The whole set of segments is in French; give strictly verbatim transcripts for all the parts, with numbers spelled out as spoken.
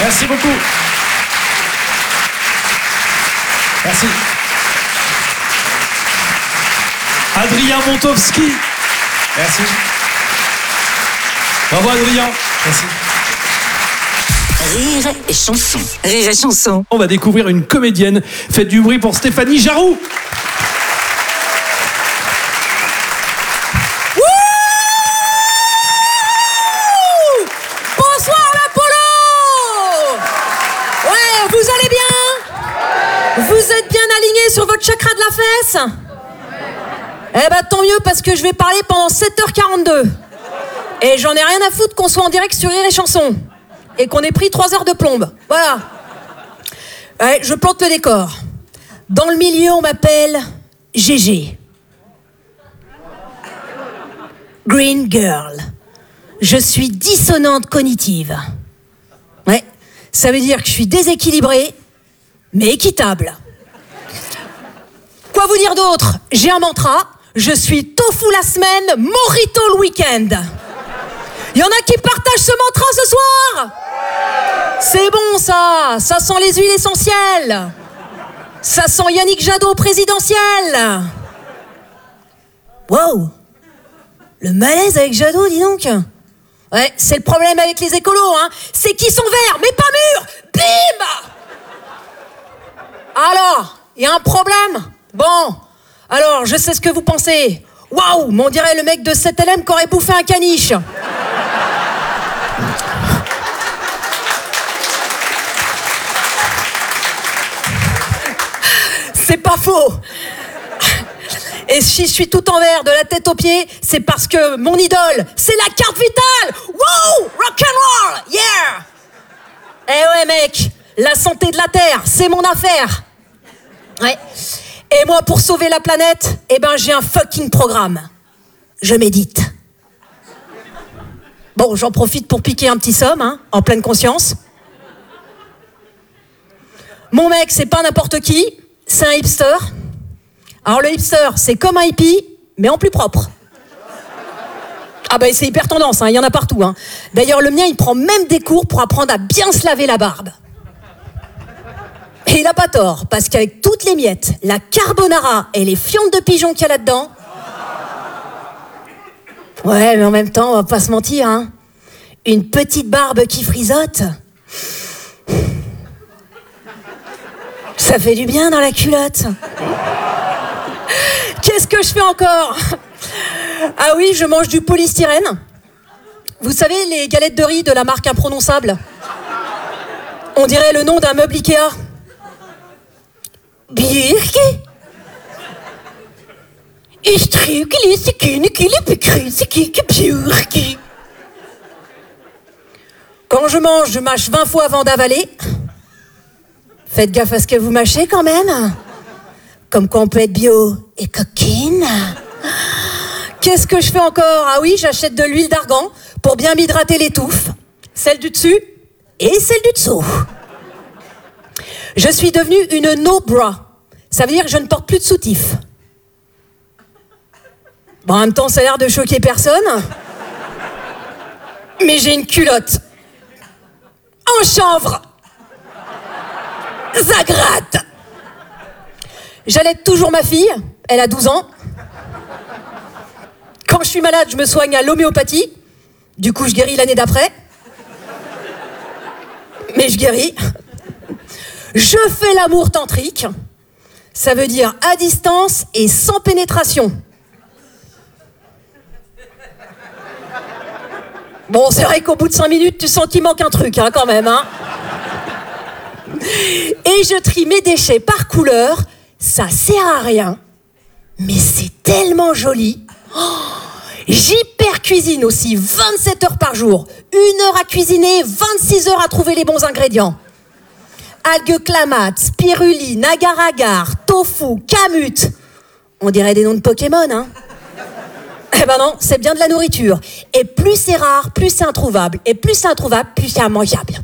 Merci beaucoup. Merci. Adrien Montowski. Merci. Bravo Adrien. Merci. Rire et chanson. Rire et chanson. On va découvrir une comédienne. Faites du bruit pour Stéphanie Jarroux. Bonsoir l'Apollo. Ouais, vous allez bien? Vous êtes bien alignés sur votre chakra de la fesse? Eh ben tant mieux, parce que je vais parler pendant sept heures quarante-deux. Et j'en ai rien à foutre qu'on soit en direct sur Rire et Chanson. Et qu'on ait pris trois heures de plombe. Voilà. Ouais, je plante le décor. Dans le milieu, on m'appelle Gégé. Green Girl. Je suis dissonante cognitive. Ouais, ça veut dire que je suis déséquilibrée, mais équitable. Quoi vous dire d'autre? J'ai un mantra. Je suis tofu la semaine, mojito le week-end. Il y en a qui partagent ce mantra ce soir? C'est bon ça, ça sent les huiles essentielles. Ça sent Yannick Jadot présidentiel. Wow, le malaise avec Jadot, dis donc. Ouais, c'est le problème avec les écolos, hein. C'est qu'ils sont verts, mais pas mûrs. Bim! Alors, il y a un problème? Bon, alors, je sais ce que vous pensez. Waouh, mais on dirait le mec de sept L M qui aurait bouffé un caniche. C'est pas faux. Et si je suis tout en vert de la tête aux pieds, c'est parce que mon idole, c'est la carte vitale. Wow, rock'n'roll, yeah. Eh ouais mec, la santé de la Terre, c'est mon affaire. Ouais. Et moi, pour sauver la planète, eh ben j'ai un fucking programme. Je médite. Bon, j'en profite pour piquer un petit somme, hein, en pleine conscience. Mon mec, c'est pas n'importe qui, c'est un hipster. Alors le hipster, c'est comme un hippie, mais en plus propre. Ah bah c'est hyper tendance, hein, il y en a partout. Hein. D'ailleurs, le mien, il prend même des cours pour apprendre à bien se laver la barbe. Et il a pas tort, parce qu'avec toutes les miettes, la carbonara et les fientes de pigeon qu'il y a là-dedans... Ouais, mais en même temps, on va pas se mentir, hein. Une petite barbe qui frisote... Ça fait du bien dans la culotte. Qu'est-ce que je fais encore? Ah oui, je mange du polystyrène. Vous savez, les galettes de riz de la marque imprononçable? On dirait le nom d'un meuble Ikea. Birke. Quand je mange, je mâche vingt fois avant d'avaler. Faites gaffe à ce que vous mâchez quand même. Comme quoi on peut être bio et coquine. Qu'est-ce que je fais encore? Ah oui, j'achète de l'huile d'argan pour bien m'hydrater les touffes. Celle du dessus et celle du dessous. Je suis devenue une no-bra. Ça veut dire que je ne porte plus de soutif. Bon, en même temps, ça a l'air de choquer personne. Mais j'ai une culotte. En chanvre. Ça gratte. J'allaite toujours ma fille. Elle a douze ans. Quand je suis malade, je me soigne à l'homéopathie. Du coup, je guéris l'année d'après. Mais je guéris. Je fais l'amour tantrique. Ça veut dire à distance et sans pénétration. Bon, c'est vrai qu'au bout de cinq minutes, tu sens qu'il manque un truc, hein, quand même, hein. Et je trie mes déchets par couleur. Ça sert à rien, mais c'est tellement joli. Oh, j'hyper cuisine aussi, vingt-sept heures par jour. Une heure à cuisiner, vingt-six heures à trouver les bons ingrédients. Algues clamates, spiruline, agar-agar, tofu, kamut. On dirait des noms de Pokémon, hein. Eh ben non, c'est bien de la nourriture. Et plus c'est rare, plus c'est introuvable. Et plus c'est introuvable, plus c'est immangeable.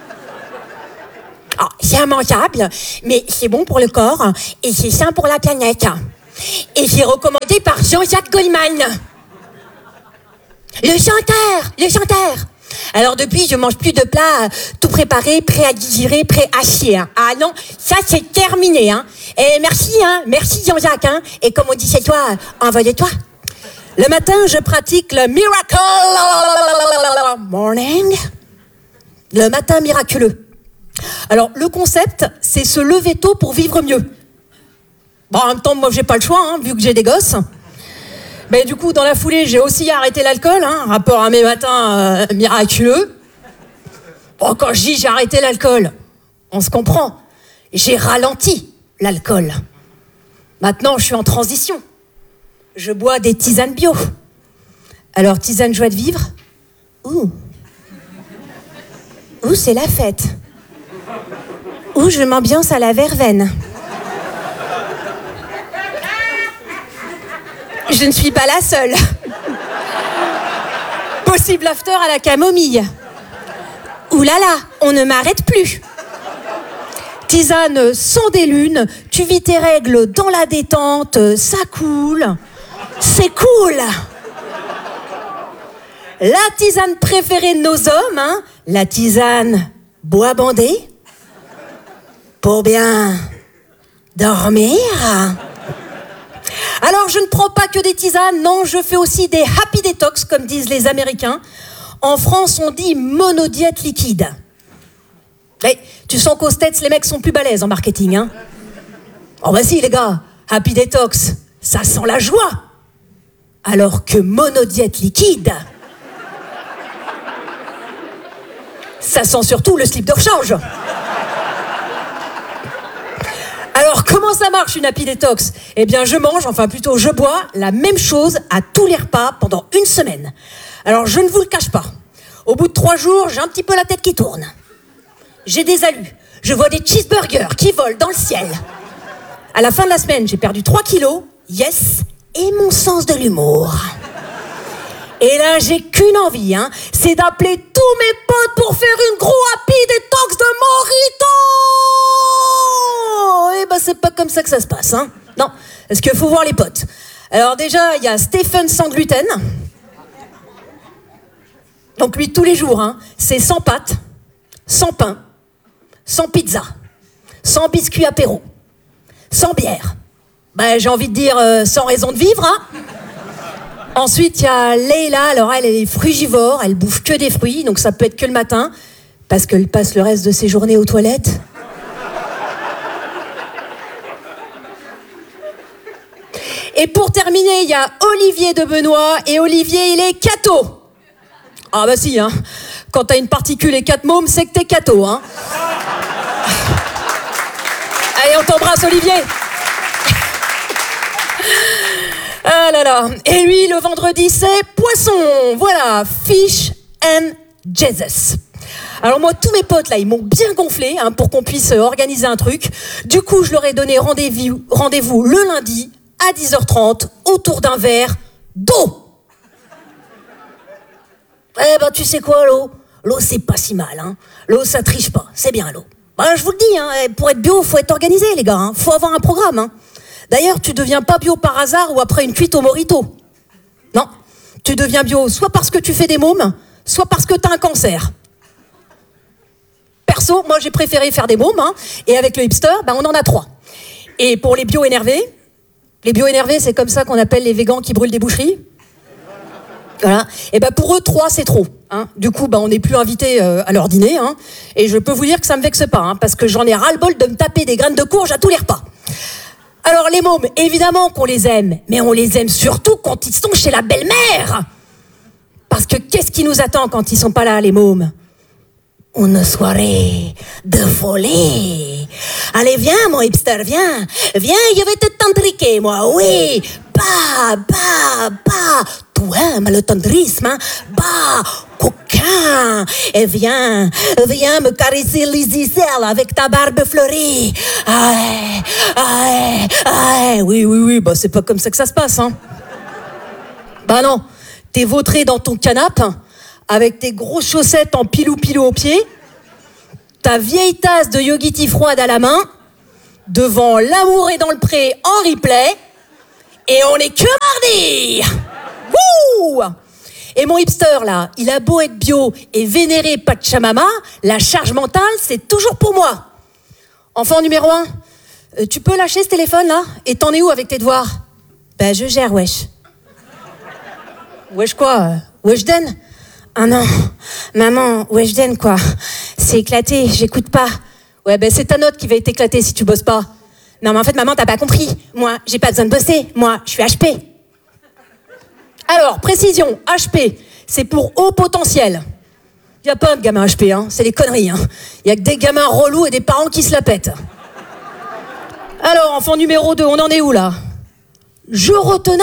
Oh, c'est immangeable, mais c'est bon pour le corps et c'est sain pour la planète. Et c'est recommandé par Jean-Jacques Goldman. Le chanteur, le chanteur. Alors depuis, je mange plus de plats euh, tout préparés, prêts à digérer, prêts à chier. Hein. Ah non, ça c'est terminé. Hein. Et merci, hein, merci Jean-Jacques. Hein. Et comme on dit chez toi, envoie-toi. Le matin, je pratique le miracle morning. Le matin miraculeux. Alors, le concept, c'est se lever tôt pour vivre mieux. Bon, en même temps, moi, j'ai pas le choix, hein, vu que j'ai des gosses. Mais du coup, dans la foulée, j'ai aussi arrêté l'alcool, hein, rapport à mes matins euh, miraculeux. Bon, quand je dis j'ai arrêté l'alcool, on se comprend. J'ai ralenti l'alcool. Maintenant, je suis en transition. Je bois des tisanes bio. Alors, tisane joie de vivre. Ouh. Ouh, c'est la fête. Ouh, je m'ambiance à la verveine. Je ne suis pas la seule. Possible after à la camomille. Ouh là là, on ne m'arrête plus. Tisane sans des lunes, tu vis tes règles dans la détente, ça coule. C'est cool. La tisane préférée de nos hommes, hein, la tisane bois bandé, pour bien dormir. Alors, je ne prends pas que des tisanes, non, je fais aussi des happy detox, comme disent les Américains. En France, on dit monodiète liquide. Mais tu sens qu'aux States, les mecs sont plus balèzes en marketing, hein. Oh bah si, les gars, happy detox, ça sent la joie. Alors que monodiète liquide, ça sent surtout le slip de rechange. Alors, comment ça marche une happy detox ? Eh bien, je mange, enfin plutôt je bois la même chose à tous les repas pendant une semaine. Alors, je ne vous le cache pas. Au bout de trois jours, j'ai un petit peu la tête qui tourne. J'ai des alus. Je vois des cheeseburgers qui volent dans le ciel. À la fin de la semaine, j'ai perdu trois kilos, yes, et mon sens de l'humour. Et là, j'ai qu'une envie, hein, c'est d'appeler tous mes potes pour faire une gros happy detox de Morito. Eh ben, c'est pas comme ça que ça se passe, hein. Non, parce qu'il faut voir les potes. Alors déjà, il y a Stephen sans gluten. Donc lui, tous les jours, hein, c'est sans pâtes, sans pain, sans pizza, sans biscuit apéro, sans bière. Ben, j'ai envie de dire euh, sans raison de vivre, hein. Ensuite, il y a Leila, alors elle, elle est frugivore, elle bouffe que des fruits, donc ça peut être que le matin, parce qu'elle passe le reste de ses journées aux toilettes. Et pour terminer, il y a Olivier de Benoît, et Olivier, il est catho. Ah bah si, hein. Quand t'as une particule et quatre mômes, c'est que t'es catho, hein. Allez, on t'embrasse, Olivier. Ah là là. Et lui, le vendredi, c'est poisson. Voilà, fish and Jesus. Alors moi, tous mes potes, là, ils m'ont bien gonflé, hein, pour qu'on puisse organiser un truc. Du coup, je leur ai donné rendez-vous, rendez-vous le lundi à dix heures trente autour d'un verre d'eau. Eh ben, tu sais quoi, l'eau ? L'eau, c'est pas si mal, hein. L'eau, ça triche pas. C'est bien, l'eau. Ben, je vous le dis, hein, pour être bio, faut être organisé, les gars, hein. Faut avoir un programme, hein. D'ailleurs, tu deviens pas bio par hasard ou après une cuite au Morito. Non, tu deviens bio soit parce que tu fais des mômes, soit parce que t'as un cancer. Perso, moi j'ai préféré faire des mômes, hein, et avec le hipster, ben on en a trois. Et pour les bio énervés, les bio énervés, c'est comme ça qu'on appelle les végans qui brûlent des boucheries. Voilà. Et ben pour eux, trois, c'est trop. Hein. Du coup, ben on n'est plus invités euh, à leur dîner. Hein. Et je peux vous dire que ça me vexe pas, hein, parce que j'en ai ras-le-bol de me taper des graines de courge à tous les repas. Alors les mômes, évidemment qu'on les aime, mais on les aime surtout quand ils sont chez la belle-mère. Parce que qu'est-ce qui nous attend quand ils sont pas là, les mômes ? Une soirée de folie. Allez, viens, mon hipster, viens. Viens, je vais te tantriquer, moi, oui. Bah, bah, bah. Tu aimes le tendrisme, hein? Bah, coquin. Et viens, viens me caresser les aisselles avec ta barbe fleurie. Ah, ah, ah. Oui, oui, oui, bah c'est pas comme ça que ça se passe, hein. Bah non, t'es vautré dans ton canapé, avec tes grosses chaussettes en pilou-pilou aux pieds, ta vieille tasse de yogiti froide à la main, devant L'amour est dans le pré en replay, et on est que mardi. Wouh! Et mon hipster, là, il a beau être bio et vénérer Pachamama, la charge mentale, c'est toujours pour moi. Enfant numéro un, euh, tu peux lâcher ce téléphone, là? Et t'en es où avec tes devoirs? Ben, je gère, wesh. Wesh quoi? euh, Weshden? Ah non, maman, Weshden, quoi. C'est éclaté, j'écoute pas. Ouais, ben c'est ta note qui va être éclatée si tu bosses pas. Non, mais en fait, maman, t'as pas compris. Moi, j'ai pas besoin de bosser. Moi, je suis H P. Alors, précision, H P, c'est pour haut potentiel. Y a pas de gamins H P, hein. C'est des conneries, hein. Y a que des gamins relous et des parents qui se la pètent. Alors, enfant numéro deux, on en est où, là? Je retena.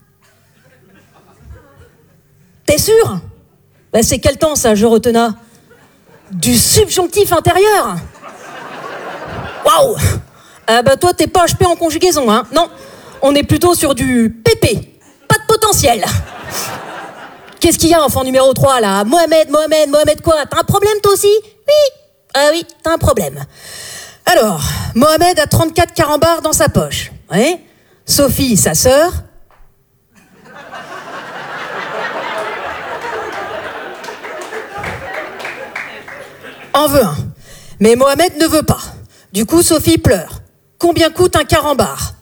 T'es sûr? Ben, c'est quel temps, ça, je retena? Du subjonctif intérieur. Waouh! Ah bah toi, t'es pas H P en conjugaison, hein? Non, on est plutôt sur du P P. Pas de potentiel. Qu'est-ce qu'il y a, enfant numéro trois, là? Mohamed, Mohamed, Mohamed quoi? T'as un problème, toi aussi? Oui. Ah oui, t'as un problème. Alors, Mohamed a trente-quatre carambars dans sa poche. Ouais. Sophie, sa sœur. En veut un. Mais Mohamed ne veut pas. Du coup, Sophie pleure. Combien coûte un carambar?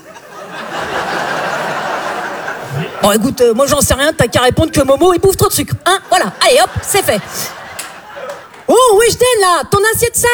Bon, écoute, euh, moi j'en sais rien, t'as qu'à répondre que Momo, il bouffe trop de sucre. Hein, voilà, allez hop, c'est fait. Oh, Weshden là, ton assiette sale.